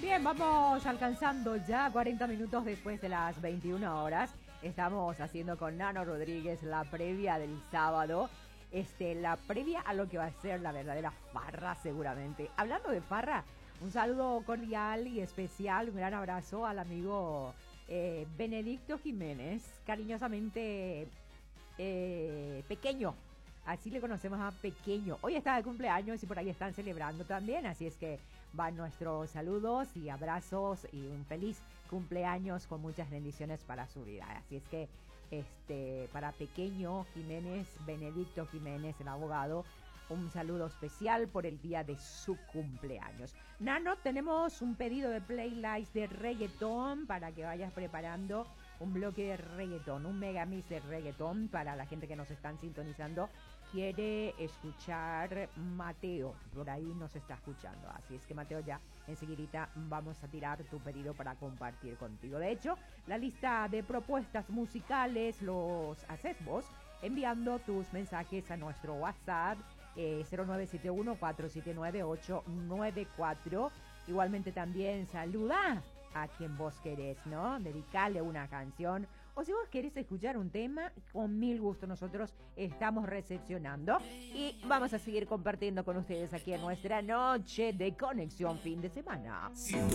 Bien, vamos alcanzando ya 40 minutos después de las 21 horas. Estamos haciendo con Nano Rodríguez la previa del sábado. La previa a lo que va a ser la verdadera farra seguramente. Hablando de farra, un saludo cordial y especial, un gran abrazo al amigo Benedicto Jiménez, cariñosamente Pequeño. Así le conocemos a Pequeño. Hoy está de cumpleaños y por ahí están celebrando también. Así es que van nuestros saludos y abrazos y un feliz cumpleaños con muchas bendiciones para su vida. Así es que para Pequeño Jiménez, Benedicto Jiménez, el abogado, un saludo especial por el día de su cumpleaños. Nano, tenemos un pedido de playlist de reggaetón para que vayas preparando un bloque de reggaetón, un megamix de reggaetón para la gente que nos están sintonizando. Quiere escuchar Mateo, por ahí nos está escuchando. Así es que Mateo, ya enseguidita vamos a tirar tu pedido para compartir contigo. De hecho, la lista de propuestas musicales los haces vos enviando tus mensajes a nuestro WhatsApp 0971-479-894. Igualmente también saluda a quien vos querés, ¿no? Dedicarle una canción. O si vos querés escuchar un tema, con mil gusto nosotros estamos recepcionando. Y vamos a seguir compartiendo con ustedes aquí en nuestra noche de conexión fin de semana. Sin